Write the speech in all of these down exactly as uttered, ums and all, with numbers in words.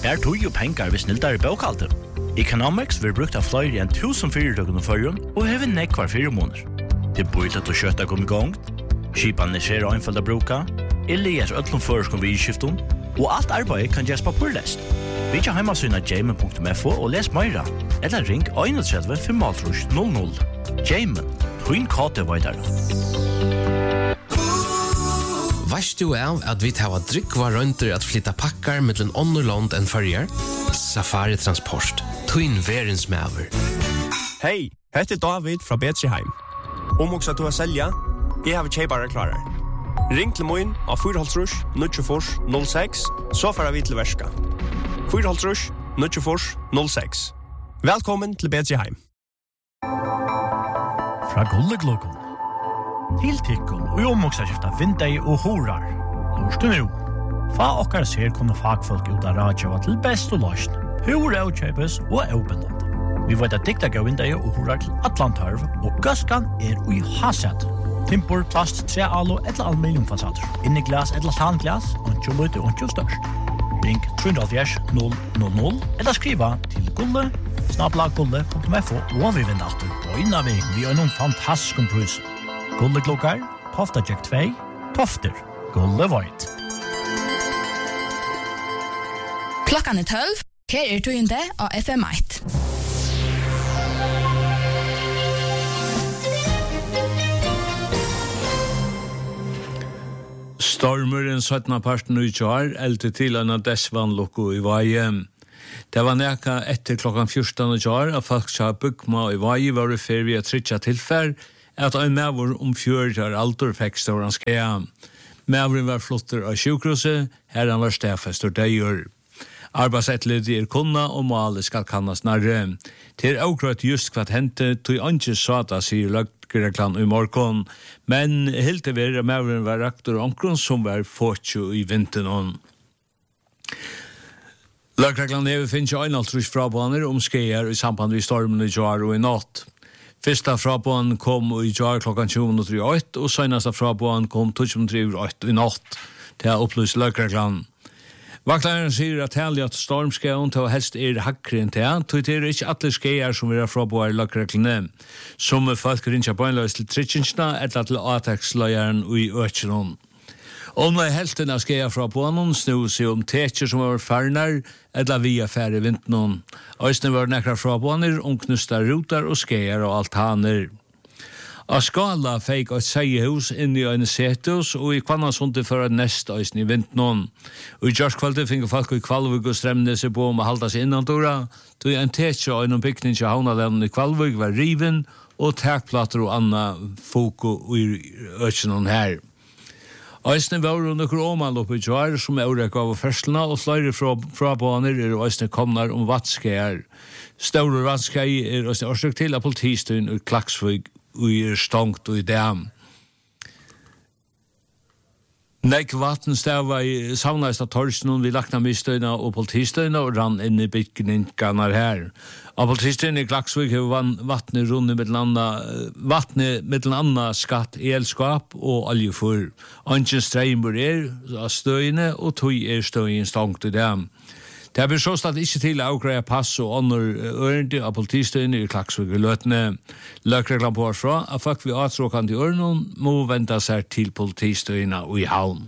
Her tog jo penger hvis snilldere bøkalter. Economics vil brukt av flere enn tusen fyrirtøkken og førjen, og hever nekk hver fire måneder. Det er bøylet å kjøtta kom i gang, skipene skjer og innfølt å bruke, eller gjør ødlom føreskon ved skiften, og alt arbeid kan gjøres på purlest. Vi kjør hjemmesynet jamen punktum f o og les meira, eller ring trettien fem null null. Jamen, Twin Kate Vaidar. Vast du av at vi tar drikva rønter at flytta pakkar mellom underland enn førjer? Safari Transport, Twin Verens Maver. Hei, hette David fra Betriheim. Om også du har selja, jeg har kjøpare klarer. Ring til moin av fire null fire null seks, så får vi til verska. fire null fire null seks. Velkommen til Betriheim. Fra Gulleglokon. Til tikkun og omoksaskifta vindei og horar. Lorstu nu. Fa okkar ser kunne fagfolk ut av radio til best og løsn. Hur er utkjøpes og åpenland. Vi vet at dikta gav vindei og horar til Atlantarv, og gaskan er ui hasad. Timpor, plast, trealo eller aluminiumfasader. Inni glas eller tanglas, ontjo løyte ontjo størst. Ring tre null null null null eller skriva til gulle, snabla gulle punktum f o og vi vinner alltid på innan vi vi har noen fantastisk pris. Gulle klokkar, Tofta Jack två, Tofter, Gulle Void. Klockan är tolv, här är du inte av F M ett. Stormeren sjuttonde parten i kjær, elte til en av dessvannlokko i Vaje. Det var neka etter klokkan fjorton i kjær, at folk sa bygma i Vaje var i ferie og tritja tilfær, at en medvor om fjører alder fikk ståran skea. Medvoren var flotter av sjukhuset, her han var stafest og døyer. Arbeidsætlet er kunna og målet skal kannas nærre. Det er akkurat just hva hente, tog ikke sata, sier Løgreglan i morgon, men helt til verre medvoren var rektor og omkron som var fortjo i vinteren. Løgreglan hever finnes jo einaltrus frabaner om skeier i samband med stormen i jar og i natt. Fyrsta frabanen kom i jar klokkan tjue trettioåtta og senasta frabanen kom tjue trettioåtta i natt. Det har opplyst Løgreglan. Vaklaren sier at heldig at stormskauen til helst er hakkere enn til, tog det er ikke alle skeier som vil ha fraboer i Løgreglene, som folk ringer på en løs til trittingsna eller til ataksløyeren i Øtjenon. Om det er helten av skeier fra bånen snur seg om teker som var farnar eller via færre vinteren. Øysene var nekra fra båner om knusta rotar og skeier og altaner. Av skala feik et seiehus inn i en setus og i Kvannasundte for et nest øysen i vinteren. Og i Gjørskvalde finner folk i Kvalvig og stremne seg på om å halda seg innandora, tog en tetsja og en bygning til havnalevnen i Kvalvig var riven og takplater og anna foko i øysen her. Øysene var under kroman oppe i Gjør som er årek av ferslene og flere frabaner er øysene komnar om vattskeier. Store vattskeier er øysene årsøk til av politistøyen og Klaksvig og er stongt og i dam. Nek vattenstava i savnaist av torsen vi lakna mistøyna og politistøyna og rann inn i bygningarna her. Av politistøyna i Klaksvik har vattnet rundt vattnet mittel anna skatt, elskap og oljefur. Anken streimur er av støyne og tog er støyen stongt i dam. Det blir så statt ikke til å avgreie pass og ånder ørende av politistøyene i Klaksvik i løtene. Løgreglan på fra at folk vi atråkant i ørnen må vente seg til politistøyene og i havn.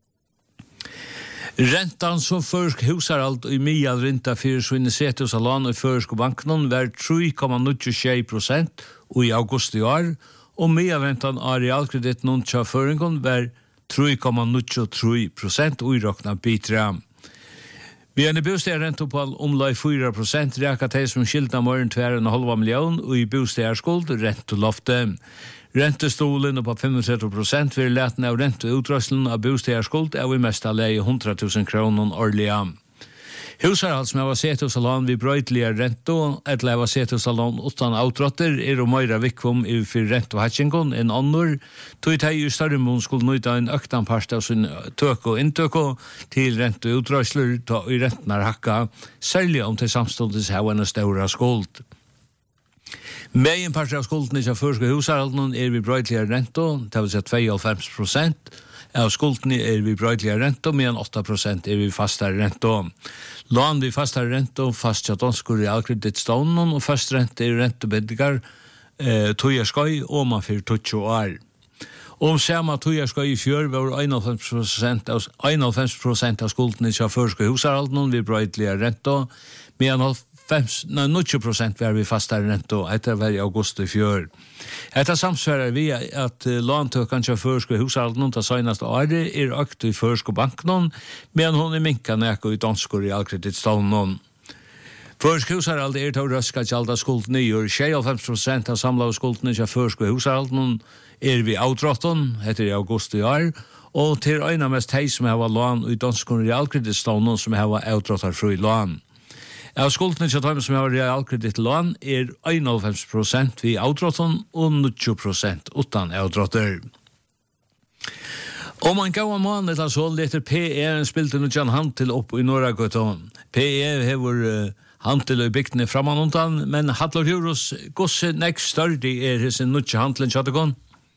Rentan som først husar alt i mye av renta for svinne sete hos Alan og først banken var tre komma nittiosju prosent og i august i år, og mye av rentan av realkreditten til føringen var tre komma nittiosju prosent og i råkna bitra. Vi har en bostedsrente på omlag fyra prosent, reka til som skilta morgen tvær en halva million, og i bostedsskuld renteloftet. Rentestolen på trettfem prosent vil leten av renteutrøselen av bostedsskuld er vi mest av leie hundra tusen kroner årlige. Husarhald som har sett hos salon vid brøytelige rento, eller har sett hos salon utan outrotter, er og møyra vikvom i for rento hatchingon enn annor, tog teg i større mån skulle nøyta en øktan parst av sin tøk og inntøk til rento utrøsler i rentenar hakka, særlig om til samståndes har en større skuld. Megin parst av skulden i førske husarhalden er vi brøytelige rento, det vil si tjuehalvfems prosent, Av skulden er vi brøydlige rente, men åtta prosent er vi fastere rente. Lån vi fastere rente, fast at danskor i allkredittstånden, og fast rente er rentebeddigar, eh, tøyerskøy, og man fyrir tutsi år. Om samma tøyerskøy i fjør var einoghalvfems prosent av, einoghalvfems prosent av skulden i førske husaralden, vi brøydlige rente, men nittio prosent var vi fastere rente, etter var i august i fjør. Etter samsvarer vi at låntøkene til førske husaralden til seneste året er økt i førske banken, men hun er minket nækket i danskor i allkredittstånden. Førske husaralden er til å røske til alt av skulden i år. tjuefem prosent av samlede skulden til førske husaralden er vi avdrotten, etter i august i år, og til øyne mest hei som har lån i danskor i allkredittstånden som har avdrottet fri lån. Av skuldene til dem som har realkredittlån er einoghalvfems prosent vi avdrotten og nittio prosent utan avdrotter. Om man gav en måned til så leter P E spilte noen handel opp i Norra Gøtton. P E hever uh, handel i bygdene framan undan, men Hallor Djurus, gosse nek større er hese noen handelen kjattekon?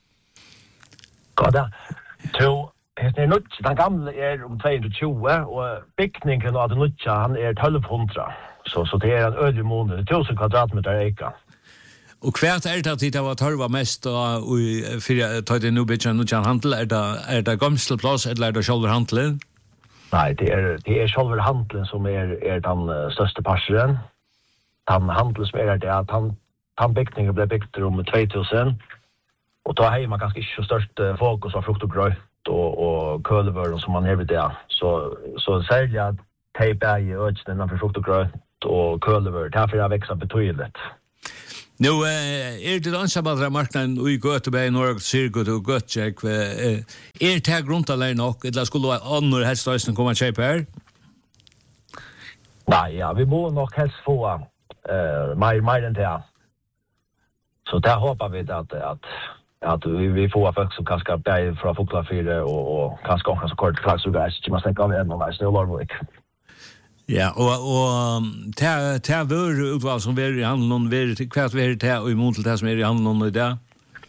Gåda, to Hesne er nutt, den gamle er om två hundra tjugo, og bygningen av den nutt, han er tolv hundra. Så, så det er en øde måned, tusen kvadratmeter eka. Og hvert er det at det var tørva mest, og for tar det nu byggen nutt handel, er det, er det gamstelplass, eller er det sjølver handelen? Nei, det er, det er sjølver handelen som er, er den største parseren. Den handelen som er det, at han, han bygningen ble bygd om två tusen, og da har man ganske ikke så størst fokus av frukt og grønt, og og kølver som man hever det. Så så særlig at tape i ødsen innenfor frukt og grønt og kølver, derfor er vekst betydelig. Nå, er det ansatte marknaden i Göteborg, Norge, Sirgut og Götjek, er det grunnt alene nok, eller skulle andre helstøysen komme og kjøpe her? Nei, ja, vi må nok helst få uh, mer, mer enn det. Så der håper vi at, at att vi vi får folk som kanske bär från Foklafyra och och kanske också så kort klass så guys som man tänker av en och varje lördag. Ja, och och ta ta vör utval som är i handeln ver kvart ver ta i mot till det som är i handeln i det.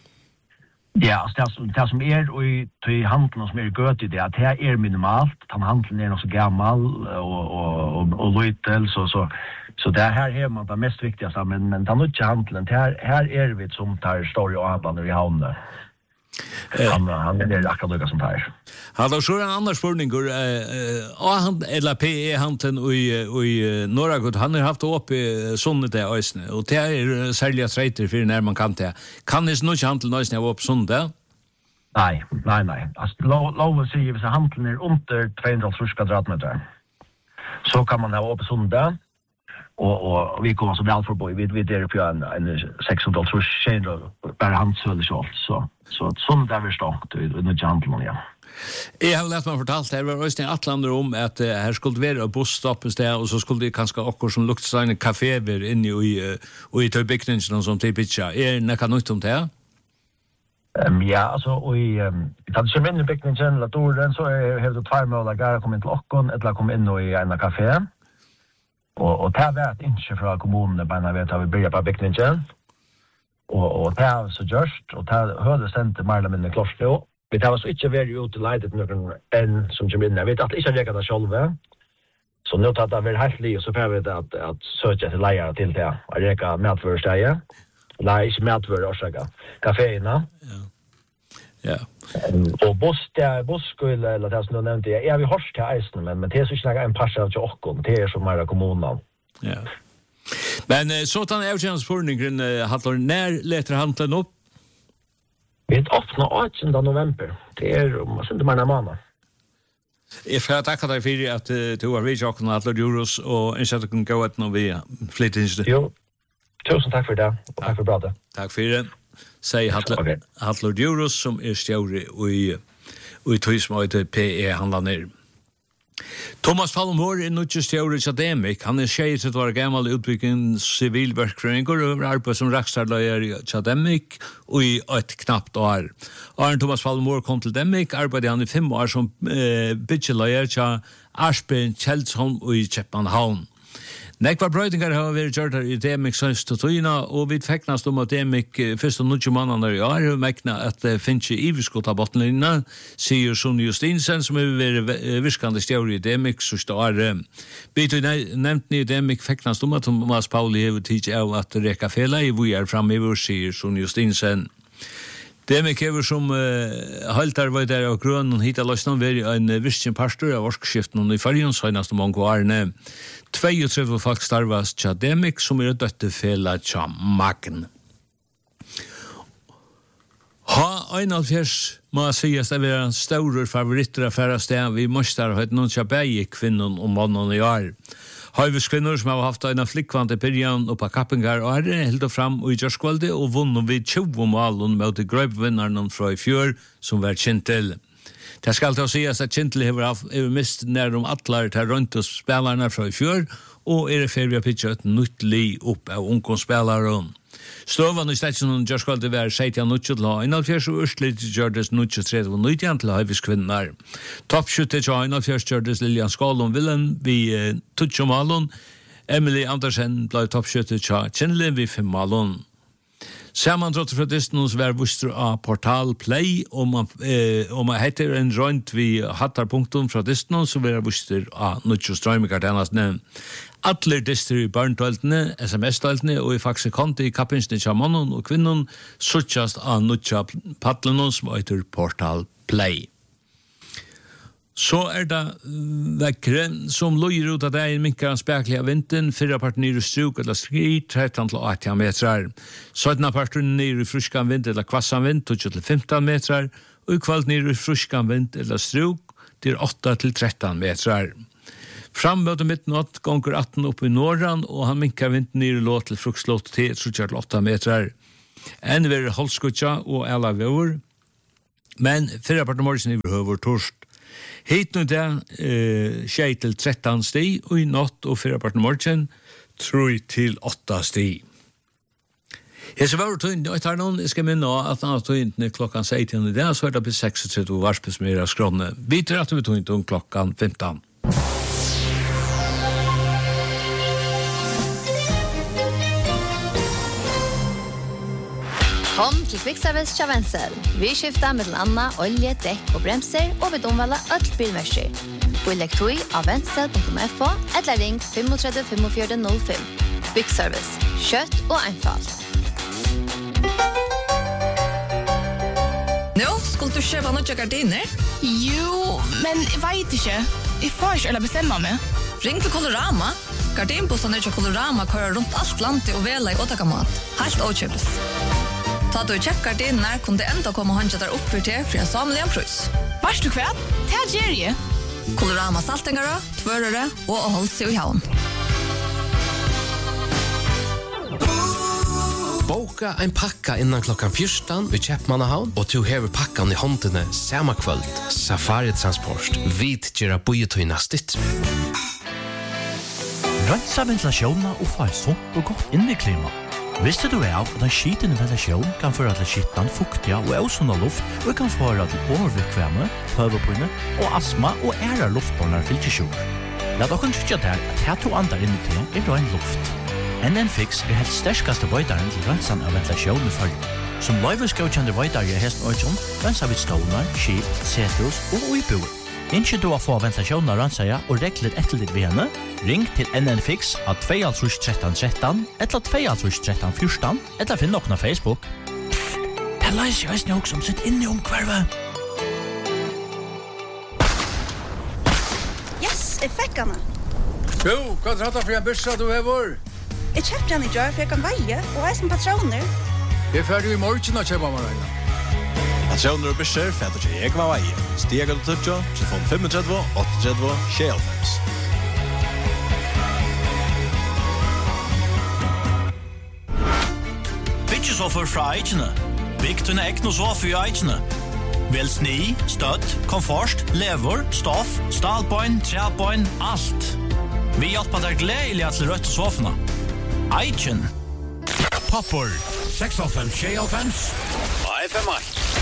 Ja, så det som det som är i till handeln som är gött i det att här är minimalt, han handeln är nog så gammal och och och lite så så Så det här är man det mest viktigaste, men men ta inte handeln. Här här är vi som tar story och handlar i hamnen. Han han är akkurat lika som här. Har du så en annan spurning går eh han eller P E handeln i i Norra Gott han har haft upp i sundet där ösne och det är sälja trader för när man kan det. Kan det nog handeln ösne upp sundet? Nej, nej nej. Alltså lov lov säger vi så handeln är under tvåhundrafyrtio kvadratmeter. Så kan man ha upp sundet. Och och vi kommer så väl för boy vi vi där på en en sexhundra tjänster bara handsöl så så så sånt där vi stått i den janteln ja. Jag har läst man fortalt här var Östen Atlander om att uh, här skulle vara busstoppes där och så skulle det kanske också som lukta såna kaféer inne i och i tillbyggnaden som till pitcha. Är det kan något om det? Ehm ja, alltså och i kan ju minna byggnaden la dörren så har det två möjligheter att komma in till Ockon eller komma in i en kafé. Och och det var ett inte från kommunen bara när vi tar vi börjar på byggningen. Och och det är så just och det hörde center mer eller mindre kloster. Vi tar så inte väl ut till litet någon en som kommer in. Jag vet att inte jag kan själva. Så nu tar det väl helt liv så får vi det att att söka till lejare till det. Och det kan mätförstäja. Nej, inte mätför orsaka. Kaféerna. Ja. Ja. Och boss där bosskull eller det som du nämnde. Jag vi hörs till isen men men det är så snäga en passa till Ockon. Det är som mer kommunen. Ja. Men så tar jag chans för den Hallor när letar handeln upp. Vi öppnar åttionde november. Det är om sen det man månad. Jag får tacka dig för att du har reachat och Hallor Djurus och en sätt att kunna gå ut när vi flyttar in. Jo. Tusen tack för det. Och tack för bra det. Tack för det. Säg Hallor Hallor Djurus som är stjärre och i och i turismöte P E handlar ner. Thomas Palmor är nu just stjärre akademik. Han är tjej till att vara gammal utbyggning civilverkföreningar och arbetar som rakstarlöjare i akademik och i ett knappt år. Arne Thomas Palmor kom till Demik, arbetade han i fem år som eh, byggelöjare till Arsben, Kjeldsholm och i Köpenhamn. Nekva brøydingar har vært gjort her i Demik sønst og tøyna, og vi feknast om at Demik først og nødje måneder i år har mekna at det finnes ikke iverskott av bottenlinna, sier Sonny Justinsen, som har vært virkande stjøri i Demik, så står vi til nevnt i Demik feknast om at Thomas Pauli har tid av at reka fela i vi er framiver, sier Sonny Justinsen. Demik hever som uh, haltar var der av grunnen hita løsnen veri en virkjen pastor av orskskiften i fargen søgnast om mange årene. tjuetre folk starvas tja Demik som er døtte fela tja Magn. Ha einhalvfjers må sies at vi er en større favoritter av færre sted. Vi måste ha hatt noen tja begge kvinnen og mannen i år. Høyves kvinner som har haft en flikkvante perioden oppa kappingar og er helt fram og i Gjørskvalde og vunnet vid tjue malen mot grøypvinnerne fra i fjør som var kjent til. Det skal til å sies at Kintel har mist nær om atler til rundt og spillerne fra i fjør og er i ferie å pitche et nytt li opp av ungdomsspillere. Støvan i stedet som Gjørskvalde var seitia nutje til einhalvfjers og Østlit gjørdes nutje tredje og nutjen til Høyves kvinner. Toppskytte til einhalvfjers gjørdes Lilian Skålund Villen vi tutje malon. Emily Andersen ble toppskytte til Kinle vi fem malon. Sammantrottet fra Disney som var vuster av Portal Play og man, eh, og man heter en rønt vi hattar punktum fra Disney som var vuster av nutje strøymekartenasne. Atler dister i barntøltene, S M S-tøltene og i faksekonti i kappinsne tja mannen og kvinnen suttjast av nutja paddlenon som heter Portal Play. Så er det vekkere som loger ut av deg minkar han speklig av vinten, fyrre parten nere i struk eller skri, tretton til åtte metrar. Sødna parten nere i fruskan vind eller kvassan vind, tolv til femton metrar, og i kvalt nere i fruskan vind eller struk, til åtte til tretton metrar. Frammøte midtnatt gonger atten opp i Norran, og han minkar vinden nere låt til frukslåt til trettio åtta metrar. En ver holdskutja og alla vår, men fyrre parten morgen i høver torst. Hit nu det eh, tjei til tretton sti, og i natt og fyrre parten morgen tre til åtta sti. Jeg skal være tøynt, og jeg tar noen, jeg skal minne at han har tøynt klokkan seksten i dag, så er det på seksogtretti og varspes mer av skrånene. Vi tror at vi tøynt om klokkan femton. Kom til Kvickservice tja Wenzel. Vi skifter mellom anna, olje, dekk og bremser, og vi omvalder alt bilmersker. Vi legger tog av wenzel punktum f o eller ring tre fem fem fem null fem. Kvickservice. Kjøtt og einfalt. Nå, skulle du kjøpe noen gardiner? Jo, men jeg vet ikke. Jeg får ikke eller bestemme meg. Ring til Colorama. Gardinbossene til Colorama kører rundt alt landet og vela i åttakamat. Helt åkjøpes. Ta du kjøpt gardiner, kunne det enda komme håndja der opp for til for en samlig en prøys. Varst du kvært? Det er Jerry. Colorama saltengere, tvørere og å holde seg i havn. Boka en pakka innan klokkan fjorton vid Kjeppmannahavn og to hever pakkan i håndene samma kvöld. Safari Transport. Vid gjerra bojetøyna stitt. Rensa ventilasjoner og få et sunt og godt inneklima. Visste du av at en skitende ventilasjon kan føre til skittan, fuktiga og ausunda luft og kan føre til overvikvemme, høvepinne og astma og æra luftbåndar fylkesjur. La dere tykke der at her to andre inni til er rein luft. N N Fix er helt sterskaste vøydaren til rensan av ventilasjon i følge. Som løyveskjøkjende vøydare i hesten Øyjom, rensa vid stålar, skip, setrus og uiboer. Innskje du å få ventilasjonen av rensaja og reklet etter ditt ved henne, ring til N N Fix av to tre tre tre tre eller to tre tre tre fjorton eller finn nokna Facebook. Pff, det er leis jeg også som sitt inne i omkvarvet. Yes, jeg fikk henne. Jo, hva er det for en byrsa du hever? Jeg kjøpte henne i dør, for jeg kan veie, og jeg som patroner. Jeg er ferdig i morgen å kjøpe meg regna. Patroner og bysser, fætter ikke jeg var veie. Stiger du tøtja, telefon tre fem åtte tre fem seks. Byggesoffer fra Eikene. Bygg tunne ekne sofa i Eikene. Vel sni, støtt, komfort, lever, stoff, stalpoint, trappoint, alt. Vi hjelper deg gledelig til rødt sofene. Eiken. Popper, seks fem seks fem. F M I.